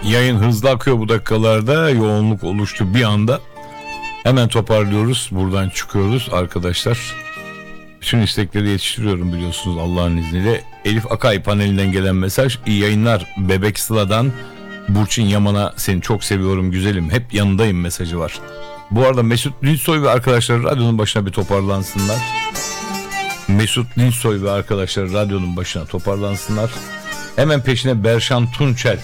Yayın hızlı akıyor bu dakikalarda. Yoğunluk oluştu bir anda. Hemen toparlıyoruz. Buradan çıkıyoruz arkadaşlar. Bütün istekleri yetiştiriyorum biliyorsunuz Allah'ın izniyle. Elif Akay panelinden gelen mesaj. İyi yayınlar Bebek Sıla'dan. Burçin Yaman'a seni çok seviyorum güzelim. Hep yanındayım mesajı var. Bu arada Mesut Linsoy ve arkadaşları radyonun başına bir toparlansınlar. Mesut Linsoy ve arkadaşları radyonun başına toparlansınlar. Hemen peşine Berşan Tunçel.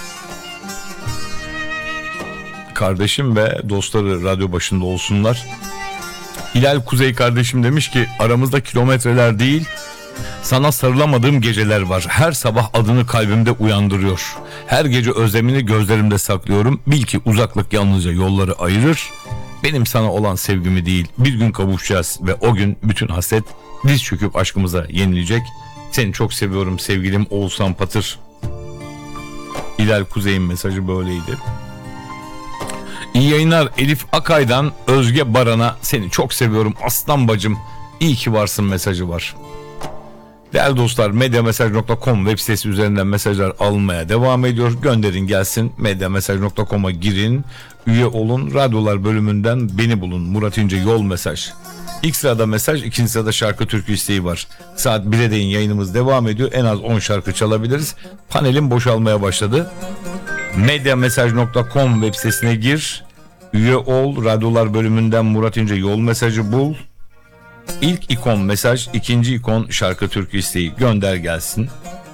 Kardeşim ve dostları radyo başında olsunlar. Hilal Kuzey kardeşim demiş ki aramızda kilometreler değil, sana sarılamadığım geceler var. Her sabah adını kalbimde uyandırıyor. Her gece özlemini gözlerimde saklıyorum. Bil ki uzaklık yalnızca yolları ayırır. Benim sana olan sevgimi değil, bir gün kavuşacağız ve o gün bütün hasret diz çöküp aşkımıza yenilecek. Seni çok seviyorum sevgilim Oğuzhan Patır. Hilal Kuzey'in mesajı böyleydi. İyi yayınlar Elif Akay'dan Özge Baran'a seni çok seviyorum aslan bacım. İyi ki varsın mesajı var. Değerli dostlar, medyamesaj.com web sitesi üzerinden mesajlar almaya devam ediyor. Gönderin gelsin, medyamesaj.com'a girin, üye olun, radyolar bölümünden beni bulun. Murat İnce yol mesaj. İlk sırada mesaj, ikinci sırada şarkı türkü isteği var. Saat 1'e değin yayınımız devam ediyor. En az 10 şarkı çalabiliriz. Panelim boşalmaya başladı. Medyamesaj.com web sitesine gir, üye ol, radyolar bölümünden Murat İnce yol mesajı bul. İlk ikon mesaj, ikinci ikon şarkı türkü isteği, gönder gelsin.